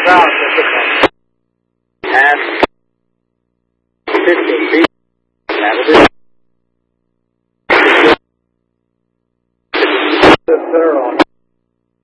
valve system. Half 50 feet. That was it.